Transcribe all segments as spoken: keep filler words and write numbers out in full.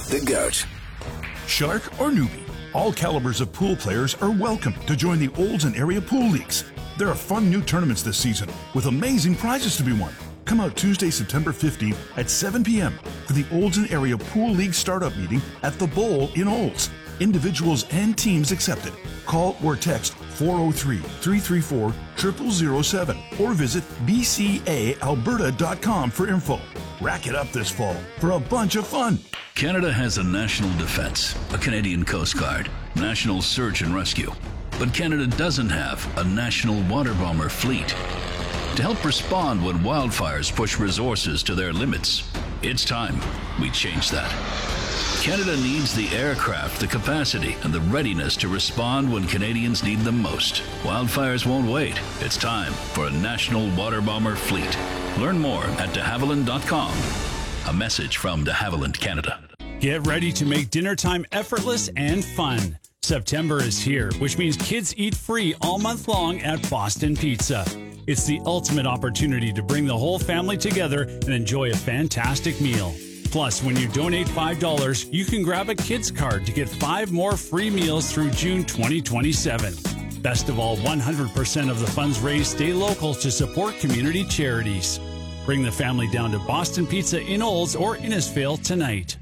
the GOAT. Shark or newbie, all calibers of pool players are welcome to join the Olds and Area Pool Leagues. There are fun new tournaments this season with amazing prizes to be won. Come out Tuesday, September fifteenth at seven p.m. for the Olds and Area Pool League Startup Meeting at The Bowl in Olds. Individuals and teams accepted. Call or text four oh three, three three four, zero zero zero seven or visit b c a alberta dot com for info. Rack it up this fall for a bunch of fun. Canada has a national defense, a Canadian Coast Guard, national search and rescue. But Canada doesn't have a national water bomber fleet. To help respond when wildfires push resources to their limits, it's time we change that. Canada needs the aircraft, the capacity, and the readiness to respond when Canadians need them most. Wildfires won't wait. It's time for a national water bomber fleet. Learn more at de havilland dot com. A message from de Havilland Canada. Get ready to make dinner time effortless and fun. September is here, which means kids eat free all month long at Boston Pizza. It's the ultimate opportunity to bring the whole family together and enjoy a fantastic meal. Plus, when you donate five dollars, you can grab a kids card to get five more free meals through June twenty twenty-seven. Best of all, one hundred percent of the funds raised stay local to support community charities. Bring the family down to Boston Pizza in Olds or Innisfail tonight.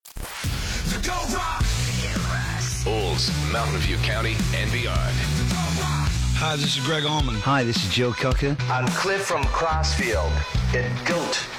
Olds, Mountain View County, and beyond. Hi, this is Greg Allman. Hi, this is Joe Cocker. I'm Cliff from Crossfield at GOAT